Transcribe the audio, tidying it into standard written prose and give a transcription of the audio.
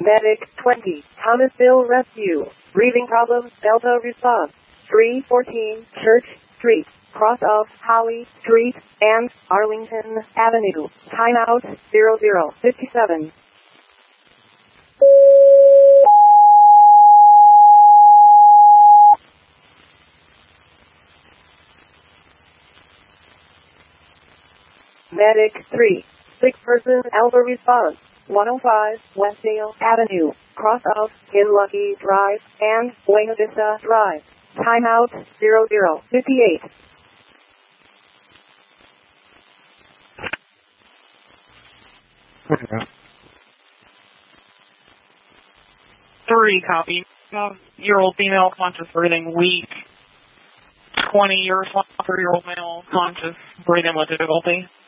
Medic 20, Thomasville Rescue. Breathing problems, Delta response. 314 Church Street, cross of Holly Street and Arlington Avenue. Timeout 0057. Medic 3, 6-person Alpha response. 105 Westdale Avenue, cross of Kinlucky Drive and Buena Vista Drive. Timeout 0058. Okay. 3, copy. 12-year-old female conscious breathing weak. 20-year-old male conscious breathing with difficulty.